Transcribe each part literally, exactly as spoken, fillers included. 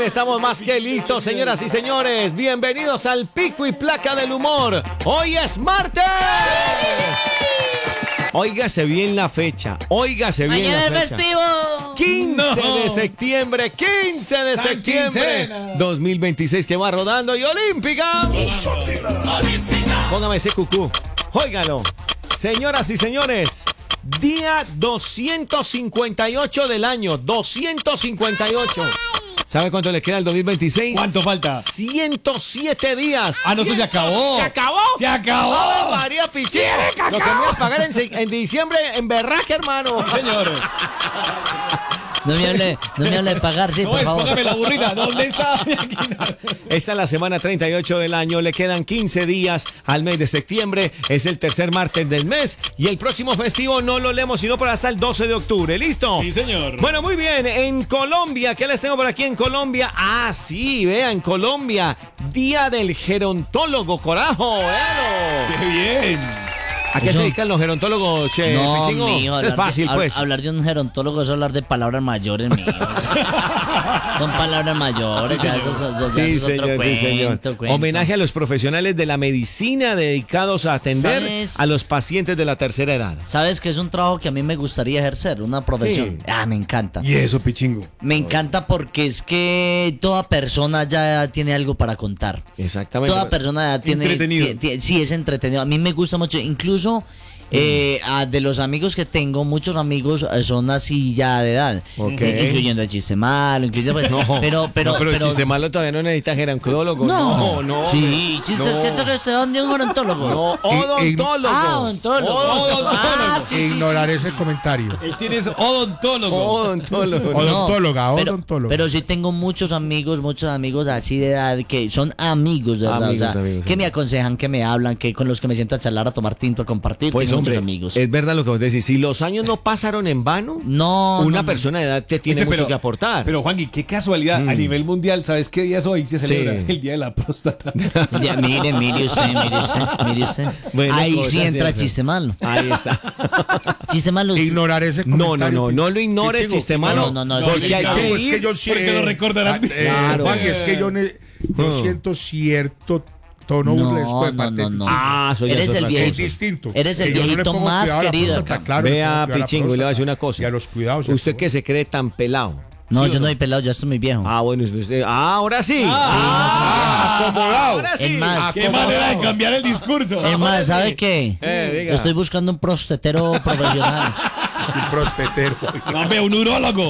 estamos más que listos, señoras y señores. Bienvenidos al Pico y Placa del Humor. Hoy es martes. Óigase bien la fecha, óigase bien Mañana la es fecha. festivo. quince No. de septiembre, quince de San septiembre Quincena. dos mil veintiséis, que va rodando y olímpica. Póngame ese cucú. Óigalo. Señoras y señores, día doscientos cincuenta y ocho del año, doscientos cincuenta y ocho. ¿Sabe cuánto le queda al dos mil veintiséis? ¿Cuánto falta? ciento siete días. Ah, no, eso se acabó. ¿Se acabó? ¡Se acabó! ¡Oh, María Pichín! Lo que me ibas a pagar en, se- en diciembre en berraque, hermano. Señor. No me hable, no me hable de pagar, sí, No por es, favor. póngame la burrita. ¿Dónde está? Esta es la semana treinta y ocho del año. Le quedan quince días al mes de septiembre. Es el tercer martes del mes. Y el próximo festivo no lo leemos sino por hasta el doce de octubre. ¿Listo? Sí, señor. Bueno, muy bien. En Colombia, ¿qué les tengo por aquí en Colombia? Ah, sí, vea, en Colombia. Día del gerontólogo, carajo. véalo. ¡Qué bien! ¿A qué Eso- se dedican los gerontólogos, che, No, Pichingo? mijo, Eso es hablar de- fácil, hab- pues. Hablar de un gerontólogo es hablar de palabras mayores, mijo. Son palabras mayores, ya eso, eso- eso- Sí, eso es otro señor, sí, señor. cuento, cuento. Homenaje a los profesionales de la medicina dedicados a atender ¿Sabes? a los pacientes de la tercera edad. ¿Sabes que es un trabajo que a mí me gustaría ejercer? Una profesión. Sí. Ah, me encanta. Y eso, pichingo. Me encanta porque es que toda persona ya tiene algo para contar. Exactamente. Toda persona ya tiene... Entretenido. ti- ti- sí, es entretenido. A mí me gusta mucho. Incluso eh, a- de los amigos que tengo, muchos amigos eh, son así ya de edad. Ok. Eh, incluyendo el chiste malo, incluyendo... pues, No, pero, pero, no, pero, el pero- chiste malo todavía no necesita geroncólogo. No, No, no. Sí, chiste, no. siento que usted es un odontólogo. No, odontólogo. Ah, odontólogo. Odontólogo. Ah, sí, sí, sí, ignorar sí, ese sí. comentario. Él tiene ese odontólogo. Odontólogo. Odon- Odontóloga, pero, odontóloga. Pero sí tengo muchos amigos, muchos amigos así de edad que son amigos de verdad. Amigos, o sea, amigos, que amigos. me aconsejan, que me hablan, que con los que me siento a charlar, a tomar tinto, a compartir. Pues tengo hombre, muchos amigos. es verdad lo que vos decís. Si los años no pasaron en vano, No, una no, no. persona de edad te tiene Este, mucho pero- que aportar. Pero, Juanqui, qué casualidad. Mm. A nivel mundial, ¿sabes qué día es hoy? Se celebra Sí. el día de la próstata. Ya, mire, mire usted, mire usted, mire usted. Bueno, Ahí cosas sí entra ciertas. chiste malo. Ahí está. Chiste malo. Ignorar ese No, comentario. no, no, no lo ignore, Pichingo. chiste malo. No, no, no, porque no, hay no, que No, es ir. que yo sí. porque lo recordarás. Ah, eh, Claro. Juan, es que yo, ne- yo Ah. siento cierto tono No, burlesco de no, parte no, de- no. Ah, eso ya Eres es el otra viejito. Es distinto. Eres el Que yo no le viejito pongo más cuidado a la querido próstata, acá. claro, le pongo Vea, cuidado a la Pichingo, y le voy a decir una próstata. cosa. Y a los cuidados. ¿Usted ¿cierto? qué se cree tan pelado? No, ¿Sí o yo no soy pelado, ya estoy muy viejo. Ah, bueno, usted. Ah, ahora sí. Ah, acomodado. Ahora sí. Es más, ¡Qué manera de cambiar el discurso! Es más, ahora ¿sabe sí. qué? Eh, diga. Estoy buscando un prostetero profesional. Un prostetero. No, ve, un urólogo.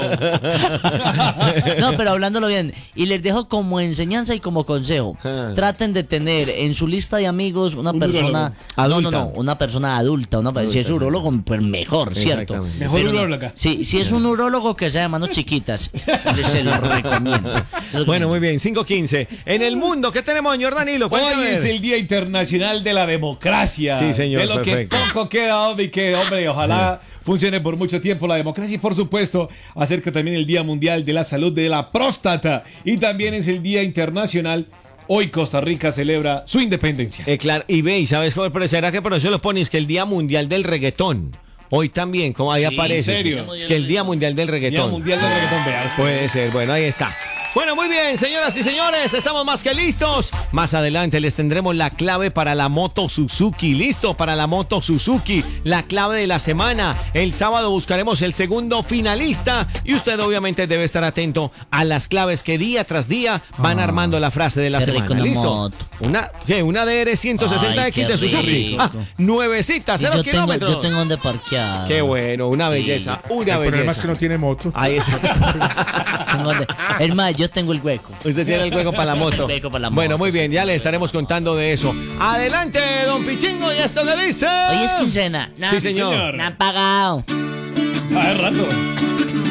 No, pero hablándolo bien. Y les dejo como enseñanza y como consejo. Ah. Traten de tener en su lista de amigos una Un persona... No, no, Adulta. no, una persona adulta. Una, si es urólogo, pues mejor, ¿cierto? Exactamente. Mejor Pero no, uróloga. sí, si es un urólogo que sea de manos chiquitas, les se lo recomiendo. Se lo Bueno, recomiendo. muy bien, cinco quince. En el mundo, ¿qué tenemos, señor Danilo? Hoy Cuéntame. es el Día Internacional de la Democracia. Sí, señor, De lo perfecto. que poco queda, hombre, y que, hombre, ojalá funcione por mucho tiempo la democracia. Y, por supuesto, acerca también el Día Mundial de la Salud de la Próstata. Y también es el Día Internacional. Hoy Costa Rica celebra su independencia. Eh, claro, y ve, ¿y sabes cómo? Pero será que por eso lo pones que el Día Mundial del Reggaetón. Hoy también, como ahí Sí, aparece. ¿en serio? Es que el Día Mundial del Reggaetón. Día Mundial del Reggaetón, vea usted. Puede ser, bueno, ahí está. Bueno, muy bien, señoras y señores, estamos más que listos. Más adelante les tendremos la clave para la moto Suzuki. Listo para la moto Suzuki, la clave de la semana. El sábado buscaremos el segundo finalista y usted obviamente debe estar atento a las claves que día tras día van armando la frase de la qué semana. rico una ¿Listo? moto. Una, ¿qué? Una D R ciento sesenta Ay, X qué de Suzuki. rico. Ah, nuevecita, Y cero yo, tengo, kilómetros. yo tengo donde parquear. Qué bueno, una Sí. belleza, una El problema es belleza. que no tiene moto. Ahí está. Tengo donde- Es más, yo tengo el hueco. Usted tiene el hueco para la moto. El hueco para la Bueno, moto, muy bien, sí. ya le estaremos contando de eso. Adelante, don Pichingo, y esto le dice. Hoy es quincena. No, Sí, señor. Me han pagado. A ver, rato.